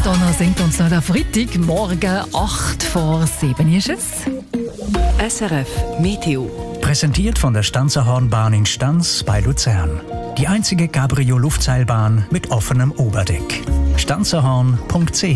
Donner sind uns noch der Freitag, morgen 8:08 ist es. SRF Meteo. Präsentiert von der Stanzerhornbahn in Stanz bei Luzern. Die einzige Cabrio-Luftseilbahn mit offenem Oberdeck. stanzerhorn.ch.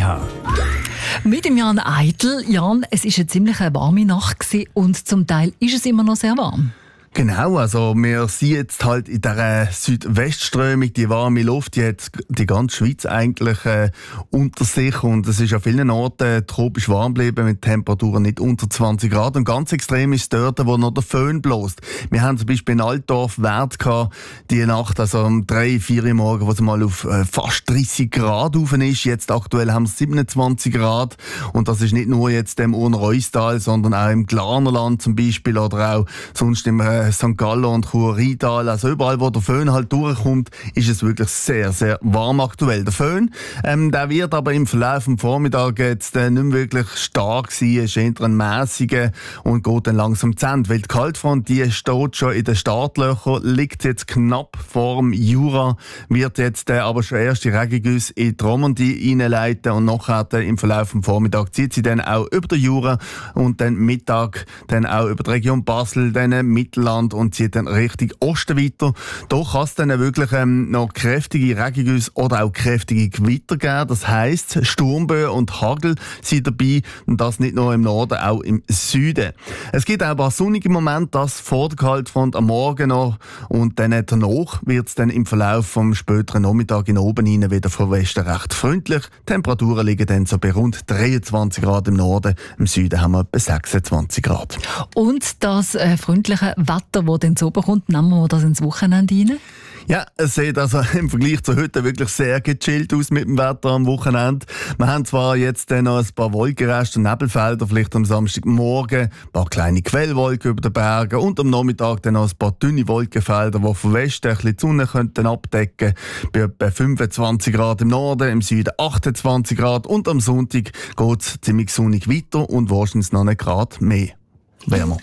Mit dem Jan Eitel. Jan, es war eine ziemlich warme Nacht und zum Teil ist es immer noch sehr warm. Genau, also wir sind jetzt halt in dieser Südwestströmung, die warme Luft, die hat die ganze Schweiz eigentlich unter sich und es ist an vielen Orten tropisch warm geblieben mit Temperaturen nicht unter 20 Grad und ganz extrem ist es dort, wo noch der Föhn bläst. Wir haben zum Beispiel in Altdorf Wert gehabt, die Nacht, also um 3, 4 Uhr morgen, wo es mal auf fast 30 Grad rauf ist. Jetzt aktuell haben wir 27 Grad und das ist nicht nur jetzt im Urner-Reustal, sondern auch im Glarnerland zum Beispiel oder auch sonst im St. Gallen und Chur-Rheintal, also überall, wo der Föhn halt durchkommt, ist es wirklich sehr, sehr warm aktuell. Der Föhn, der wird aber im Verlauf des Vormittags jetzt nicht mehr wirklich stark sein, ist eher ein mäßiger und geht dann langsam zu Ende, weil die Kaltfront, die steht schon in den Startlöchern, liegt jetzt knapp vor dem Jura, wird jetzt aber schon erste Regengüsse in die Romandie reinleiten und nachher im Verlauf des Vormittags zieht sie dann auch über den Jura und dann Mittag dann auch über die Region Basel, dann Mittelland und zieht dann Richtung Osten weiter. Da kann es dann wirklich noch kräftige Regengüsse oder auch kräftige Gewitter geben. Das heisst, Sturmböen und Hagel sind dabei und das nicht nur im Norden, auch im Süden. Es gibt auch ein paar sonnige Momente, das vor der Kaltfront am Morgen noch und dann danach wird es dann im Verlauf vom späteren Nachmittag in oben hinein wieder von Westen recht freundlich. Die Temperaturen liegen dann so bei rund 23 Grad im Norden. Im Süden haben wir etwa 26 Grad. Und das freundliche Wetter, das dann so bekommt, nehmen wir das ins Wochenende rein? Ja, es sieht also im Vergleich zu heute wirklich sehr gechillt aus mit dem Wetter am Wochenende. Wir haben zwar jetzt noch ein paar Wolkenreste und Nebelfelder, vielleicht am Samstagmorgen, ein paar kleine Quellwolken über den Bergen und am Nachmittag dann noch ein paar dünne Wolkenfelder, die von Westen ein bisschen die Sonne könnten abdecken. Bei etwa 25 Grad im Norden, im Süden 28 Grad und am Sonntag geht es ziemlich sonnig weiter und wahrscheinlich noch einen Grad mehr. Wärmer.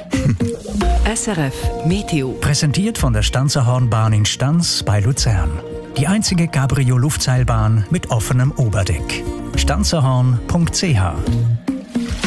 SRF Meteo. Präsentiert von der Stanzerhornbahn in Stanz bei Luzern. Die einzige Cabrio-Luftseilbahn mit offenem Oberdeck. stanzerhorn.ch.